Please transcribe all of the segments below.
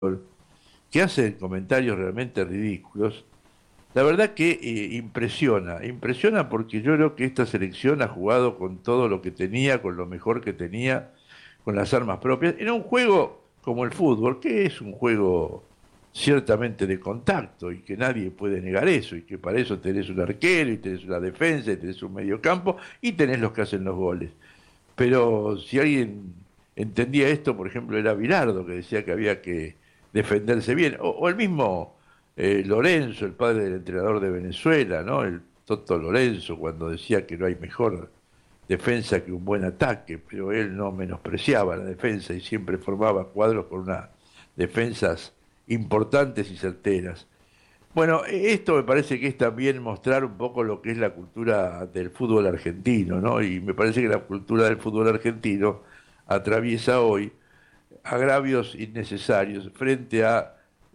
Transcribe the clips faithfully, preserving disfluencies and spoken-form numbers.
que hacen comentarios realmente ridículos, la verdad que eh, impresiona, impresiona porque yo creo que esta selección ha jugado con todo lo que tenía, con lo mejor que tenía, con las armas propias, en un juego como el fútbol, que es un juego ciertamente de contacto y que nadie puede negar eso, y que para eso tenés un arquero y tenés una defensa y tenés un mediocampo y tenés los que hacen los goles. Pero si alguien entendía esto, por ejemplo, era Bilardo, que decía que había que defenderse bien, o, o el mismo eh, Lorenzo, el padre del entrenador de Venezuela, ¿no? El Toto Lorenzo, cuando decía que no hay mejor defensa que un buen ataque, pero él no menospreciaba la defensa y siempre formaba cuadros con unas defensas importantes y certeras. Bueno, esto me parece que es también mostrar un poco lo que es la cultura del fútbol argentino, ¿no? Y me parece que la cultura del fútbol argentino atraviesa hoy agravios innecesarios frente a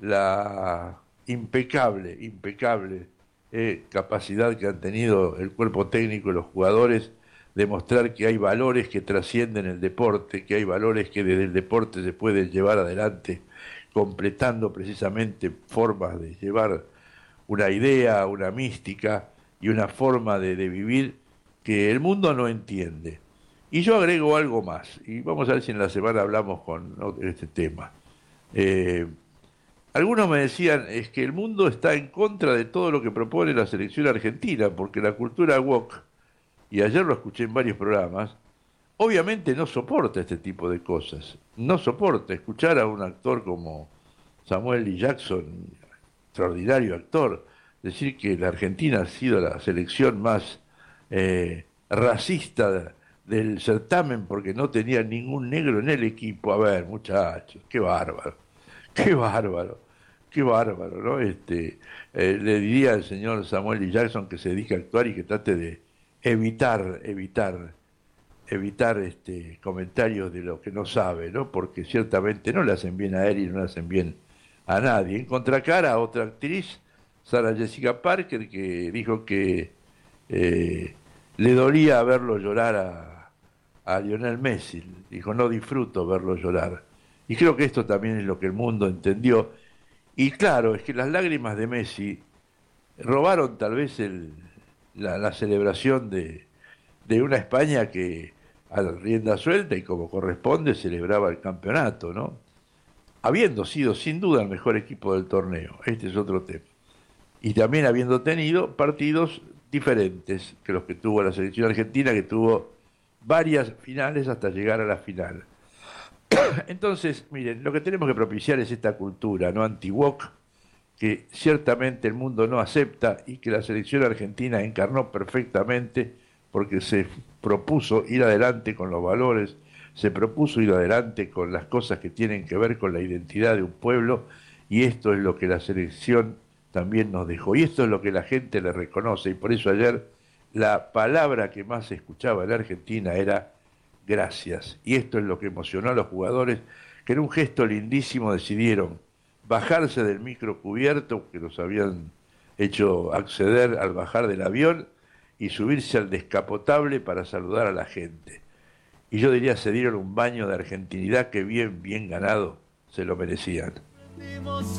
la impecable, impecable eh, capacidad que han tenido el cuerpo técnico y los jugadores de mostrar que hay valores que trascienden el deporte, que hay valores que desde el deporte se pueden llevar adelante, completando precisamente formas de llevar una idea, una mística y una forma de, de vivir que el mundo no entiende. Y yo agrego algo más, y vamos a ver si en la semana hablamos con este tema. Eh, Algunos me decían, es que el mundo está en contra de todo lo que propone la selección argentina, porque la cultura woke, y ayer lo escuché en varios programas, obviamente no soporta este tipo de cosas. No soporta escuchar a un actor como Samuel L. Jackson, extraordinario actor, decir que la Argentina ha sido la selección más eh, racista del certamen porque no tenía ningún negro en el equipo. A ver, muchachos, qué bárbaro, qué bárbaro, qué bárbaro, ¿no? Este, eh, le diría al señor Samuel L. Jackson que se dedique a actuar y que trate de evitar, evitar, evitar este comentarios de lo que no sabe, ¿no? Porque ciertamente no le hacen bien a él y no le hacen bien a nadie. En contracara, otra actriz, Sarah Jessica Parker, que dijo que eh, le dolía verlo llorar a, a Lionel Messi. Dijo, no disfruto verlo llorar. Y creo que esto también es lo que el mundo entendió. Y claro, es que las lágrimas de Messi robaron tal vez el, la, la celebración de, de una España que a rienda suelta y como corresponde celebraba el campeonato, ¿no? Habiendo sido sin duda el mejor equipo del torneo, este es otro tema, y también habiendo tenido partidos diferentes que los que tuvo la selección argentina, que tuvo varias finales hasta llegar a la final. Entonces, miren, lo que tenemos que propiciar es esta cultura, ¿no? Anti-woke, que ciertamente el mundo no acepta y que la selección argentina encarnó perfectamente porque se propuso ir adelante con los valores, se propuso ir adelante con las cosas que tienen que ver con la identidad de un pueblo, y esto es lo que la selección también nos dejó, y esto es lo que la gente le reconoce, y por eso ayer la palabra que más se escuchaba en la Argentina era gracias, y esto es lo que emocionó a los jugadores, que en un gesto lindísimo decidieron bajarse del micro cubierto que los habían hecho acceder al bajar del avión y subirse al descapotable para saludar a la gente. Y yo diría, se dieron un baño de argentinidad que bien, bien ganado, se lo merecían.